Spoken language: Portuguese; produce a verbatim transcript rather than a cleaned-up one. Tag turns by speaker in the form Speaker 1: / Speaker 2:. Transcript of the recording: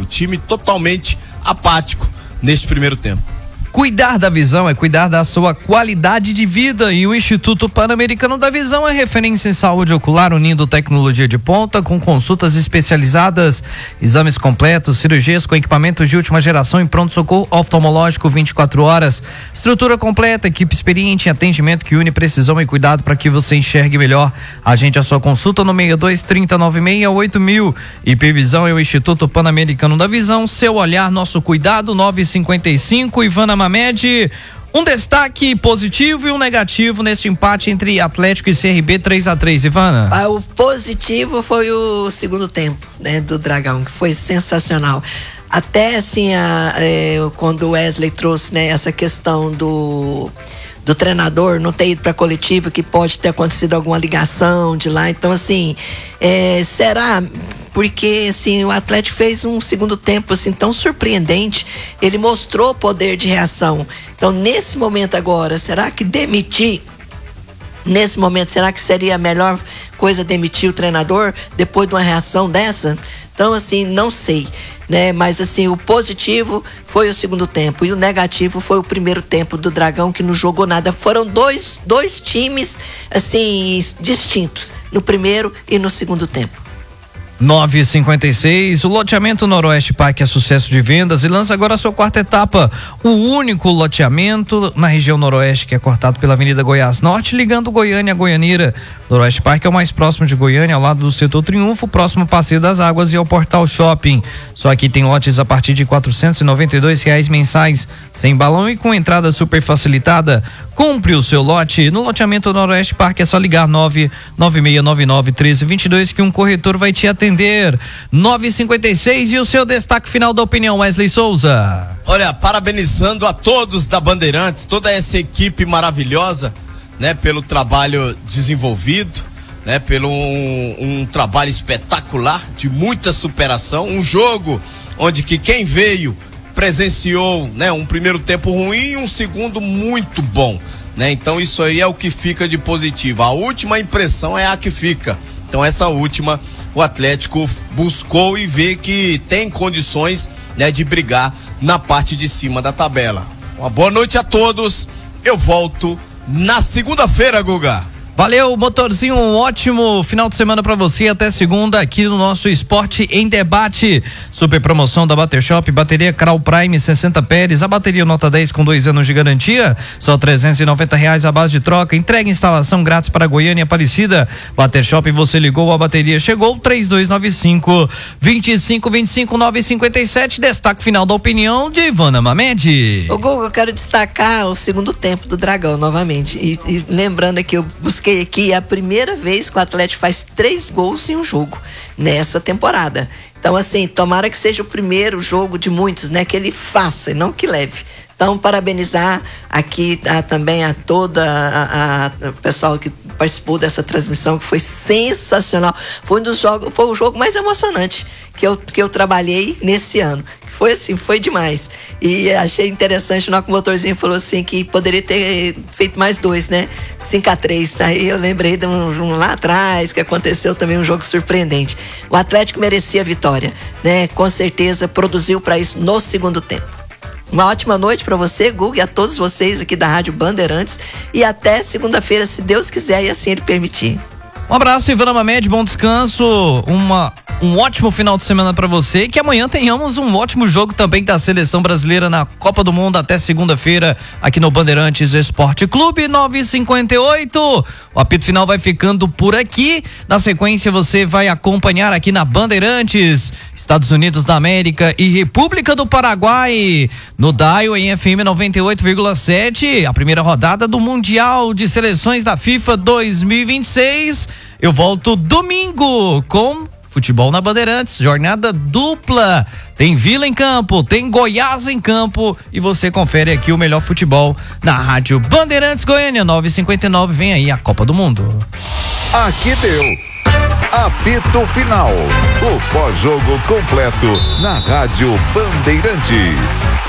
Speaker 1: time totalmente apático neste primeiro tempo.
Speaker 2: Cuidar da visão é cuidar da sua qualidade de vida, e o Instituto Pan-Americano da Visão é referência em saúde ocular, unindo tecnologia de ponta com consultas especializadas, exames completos, cirurgias com equipamentos de última geração e pronto-socorro oftalmológico vinte e quatro horas. Estrutura completa, equipe experiente em atendimento que une precisão e cuidado para que você enxergue melhor. Agende a sua consulta no seis dois, três nove seis, oito mil. I P Visão é o Instituto Pan-Americano da Visão. Seu olhar, nosso cuidado. Nove e cinquenta e cinco. Ivana Mamed, um destaque positivo e um negativo neste empate entre Atlético e C R B três a três, Ivana.
Speaker 3: Ah, o positivo foi o segundo tempo, né, do Dragão, que foi sensacional. Até assim, a, é, quando o Wesley trouxe, né, essa questão do do treinador não ter ido para a coletiva, que pode ter acontecido alguma ligação de lá. Então, assim, é, será? Porque, assim, o Atlético fez um segundo tempo, assim, tão surpreendente. Ele mostrou poder de reação. Então, nesse momento agora, será que demitir? Nesse momento, será que seria a melhor coisa demitir o treinador depois de uma reação dessa? Então, assim, não sei, né? Mas, assim, o positivo foi o segundo tempo e o negativo foi o primeiro tempo do Dragão, que não jogou nada. Foram dois, dois times, assim, distintos, no primeiro e no segundo tempo.
Speaker 2: nove e cinquenta e seis, o loteamento Noroeste Parque é sucesso de vendas e lança agora a sua quarta etapa. O único loteamento na região Noroeste que é cortado pela Avenida Goiás Norte, ligando Goiânia a Goianira. Noroeste Parque é o mais próximo de Goiânia, ao lado do Setor Triunfo, próximo ao Passeio das Águas e ao Portal Shopping. Só aqui tem lotes a partir de quatrocentos e noventa e dois reais mensais, sem balão e com entrada super facilitada. Compre o seu lote no loteamento Noroeste Parque, é só ligar nove nove seis nove nove um três dois dois que um corretor vai te atender. Nove e cinquenta e seis, e o seu destaque final da opinião, Wesley Souza.
Speaker 1: Olha, parabenizando a todos da Bandeirantes, toda essa equipe maravilhosa, né, pelo trabalho desenvolvido, né, pelo um, um trabalho espetacular, de muita superação, um jogo onde que quem veio presenciou, né, um primeiro tempo ruim e um segundo muito bom, né? Então isso aí é o que fica de positivo. A última impressão é a que fica. Então essa última o Atlético buscou e vê que tem condições, né, de brigar na parte de cima da tabela. Uma boa noite a todos. Eu volto na segunda-feira, Guga.
Speaker 2: Valeu, motorzinho, um ótimo final de semana pra você, até segunda aqui no nosso Esporte em Debate. Super promoção da Bater Shop, bateria Kral Prime sessenta Pérez, a bateria nota dez com dois anos de garantia, só trezentos e noventa reais a base de troca, entrega e instalação grátis para Goiânia e Aparecida. Bater Shop, você ligou, a bateria chegou. Três dois nove cinco, dois cinco dois cinco, nove cinco sete, destaque final da opinião de Ivana Mamed.
Speaker 3: Ô Google, eu quero destacar o segundo tempo do Dragão novamente, e, e lembrando que eu busquei aqui, é a primeira vez que o Atlético faz três gols em um jogo nessa temporada. Então, assim, tomara que seja o primeiro jogo de muitos, né? Que ele faça e não que leve. Então, parabenizar aqui a, também a toda a, a, a pessoal que participou dessa transmissão, que foi sensacional. Foi um dos jogos, foi o jogo mais emocionante que eu, que eu trabalhei nesse ano. Foi assim, foi demais. E achei interessante, na que o motorzinho falou assim, que poderia ter feito mais dois, né? cinco a três. Aí eu lembrei de um, um lá atrás, que aconteceu também um jogo surpreendente. O Atlético merecia a vitória, né? Com certeza produziu para isso no segundo tempo. Uma ótima noite para você, Guga, e a todos vocês aqui da Rádio Bandeirantes. E até segunda-feira, se Deus quiser e assim Ele permitir.
Speaker 2: Um abraço, Ivana Mamed, bom descanso, uma, um ótimo final de semana pra você, que amanhã tenhamos um ótimo jogo também da Seleção Brasileira na Copa do Mundo, até segunda-feira aqui no Bandeirantes Esporte Clube. Nove e cinquenta e oito, o apito final vai ficando por aqui. Na sequência você vai acompanhar aqui na Bandeirantes, Estados Unidos da América e República do Paraguai, no Dial em F M noventa e oito vírgula sete, a primeira rodada do Mundial de Seleções da FIFA dois mil e vinte e seis. Eu volto domingo com Futebol na Bandeirantes, jornada dupla. Tem Vila em campo, tem Goiás em campo e você confere aqui o melhor futebol na Rádio Bandeirantes Goiânia. Nove e cinquenta e nove, vem aí a Copa do Mundo.
Speaker 4: Aqui deu apito final, o pós-jogo completo na Rádio Bandeirantes.